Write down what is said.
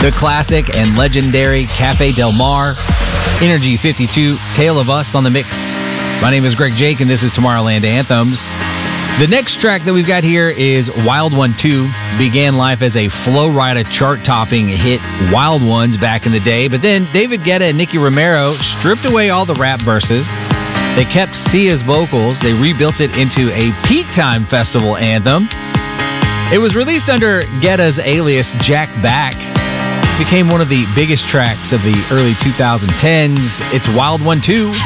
The classic and legendary Cafe Del Mar, Energy 52, Tale of Us on the mix. My name is Greg Jake, and this is Tomorrowland Anthems. The next track that we've got here is Wild One 2. Began life as a Flo Rida chart-topping hit, Wild Ones, back in the day. But then David Guetta and Nicky Romero stripped away all the rap verses. They kept Sia's vocals. They rebuilt it into a Peak Time Festival anthem. It was released under Guetta's alias Jack Back. It became one of the biggest tracks of the early 2010s. It's Wild One 2.